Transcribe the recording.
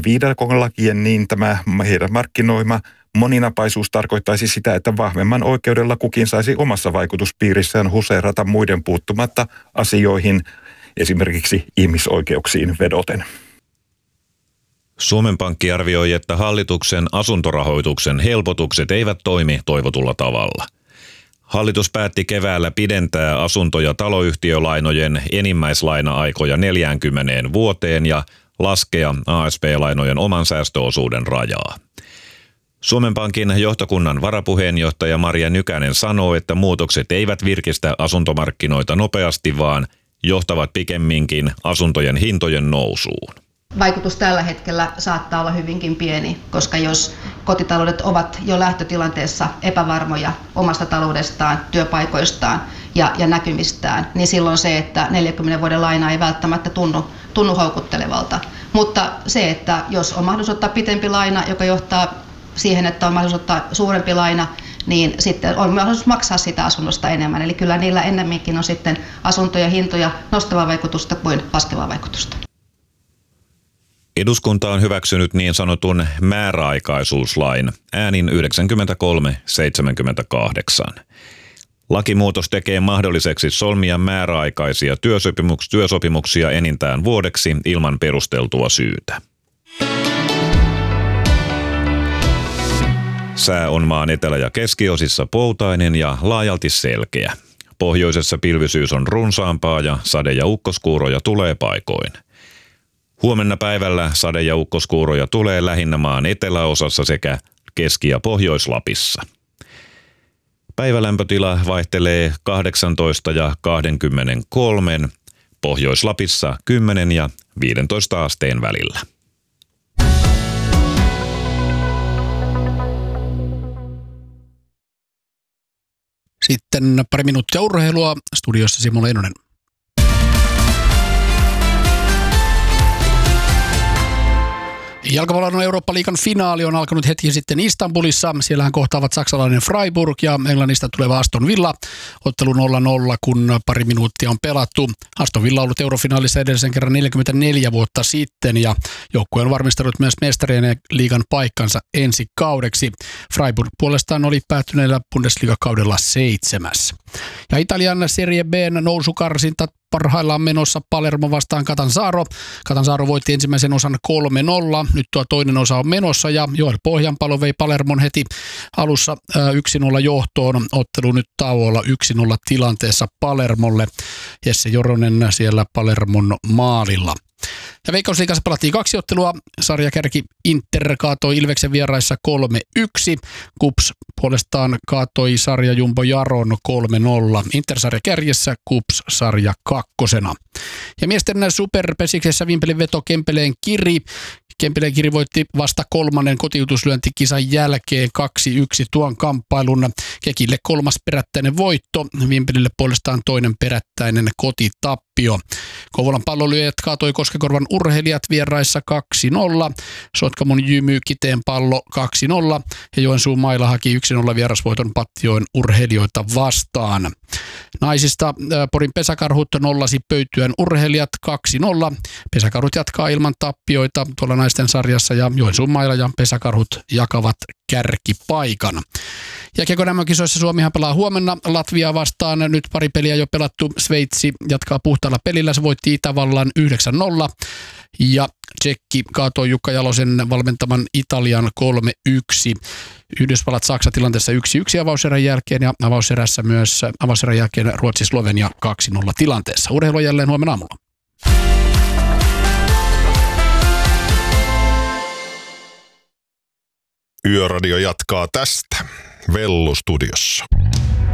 ilman viidakon lakien, niin tämä heidän markkinoima moninapaisuus tarkoittaisi sitä, että vahvemman oikeudella kukin saisi omassa vaikutuspiirissään huseerata muiden puuttumatta asioihin, esimerkiksi ihmisoikeuksiin vedoten. Suomen Pankki arvioi, että hallituksen asuntorahoituksen helpotukset eivät toimi toivotulla tavalla. Hallitus päätti keväällä pidentää asunto- ja taloyhtiölainojen enimmäislaina-aikoja 40 vuoteen ja laskea ASP-lainojen oman säästöosuuden rajaa. Suomen Pankin johtokunnan varapuheenjohtaja Marja Nykänen sanoo, että muutokset eivät virkistä asuntomarkkinoita nopeasti, vaan johtavat pikemminkin asuntojen hintojen nousuun. Vaikutus tällä hetkellä saattaa olla hyvinkin pieni, koska jos kotitaloudet ovat jo lähtötilanteessa epävarmoja omasta taloudestaan, työpaikoistaan ja näkymistään, niin silloin se, että 40 vuoden laina ei välttämättä tunnu houkuttelevalta. Mutta se, että jos on mahdollisuus ottaa pitempi laina, joka johtaa siihen, että on mahdollisuus ottaa suurempi laina, niin sitten on mahdollisuus maksaa sitä asunnosta enemmän. Eli kyllä niillä ennemminkin on sitten asuntojen hintoja nostavaa vaikutusta kuin laskevaa vaikutusta. Eduskunta on hyväksynyt niin sanotun määräaikaisuuslain äänin 93-78. Lakimuutos tekee mahdolliseksi solmia määräaikaisia työsopimuksia enintään vuodeksi ilman perusteltua syytä. Sää on maan etelä- ja keskiosissa poutainen ja laajalti selkeä. Pohjoisessa pilvisyys on runsaampaa ja sade- ja ukkoskuuroja tulee paikoin. Huomenna päivällä sade- ja ukkoskuuroja tulee lähinnä maan eteläosassa sekä Keski- ja Pohjois-Lapissa. Päivälämpötila vaihtelee 18 ja 23, Pohjois-Lapissa 10 ja 15 asteen välillä. Sitten pari minuuttia urheilua. Studiossa Simo Leinonen. Jalkapallon Eurooppa-liigan finaali on alkanut hetki sitten Istanbulissa. Siellähän kohtaavat saksalainen Freiburg ja Englannista tuleva Aston Villa. Ottelu 0-0, kun pari minuuttia on pelattu. Aston Villa on ollut eurofinaalissa edellisen kerran 44 vuotta sitten ja joukkue on varmistanut myös mestarien liigan paikkansa ensi kaudeksi. Freiburg puolestaan oli päättyneellä Bundesliga-kaudella 7. Ja Italian Serie B:n nousukarsinta parhaillaan menossa Palermo vastaan Catanzaro. Catanzaro voitti ensimmäisen osan 3-0. Nyt tuo toinen osa on menossa ja Joel Pohjanpalo vei Palermon heti alussa 1-0 johtoon. Ottelu nyt tauolla 1-0 tilanteessa Palermolle. Jesse Joronen siellä Palermon maalilla. Ja Veikkausliigassa pelattiin 2 ottelua. Sarjakärki Inter kaatoi Ilveksen vieraissa 3-1. KuPS puolestaan kaatoi sarja Jumbo Jaron 3-0. Inter sarja kärjessä, KuPS sarja 2. Ja miesten superpesiksessä Vimpelin veto Kempeleen Kiri. Kempeleen Kiri voitti vasta 3. kotiutuslyöntikisan jälkeen 2-1 tuon kamppailun. Kekille 3. perättäinen voitto, Vimpelille puolestaan 2. perättäinen kotitappio. Kouvolan pallolyöjät kaatoi Koskenkorvan urheilijat vieraissa 2-0. Sotkamon Jymy Kiteen pallo 2-0 ja Joensuun Maila haki 1-0 vierasvoiton Pattijoen urheilijoita vastaan. Naisista Porin Pesäkarhut nollasi Pöytyän urheilijat 2-0. Pesäkarhut jatkaa ilman tappioita tuolla naisten sarjassa ja Joensuun Maila ja Pesäkarhut jakavat kärkipaikan. Ja Kekonämmökisoissa Suomihan pelaa huomenna Latviaa vastaan. Nyt pari peliä jo pelattu. Sveitsi jatkaa puhtaalla pelillä. Se voitti Itävallan 9-0. Ja Tsekki kaatoi Jukka Jalosen valmentaman Italian 3-1. Yhdysvallat Saksa tilanteessa 1-1 avauserän jälkeen ja avauserän jälkeen Ruotsi Slovenia 2-0 tilanteessa. Urheilu jälleen huomenna aamulla. Yöradio jatkaa tästä Vellu studiossa.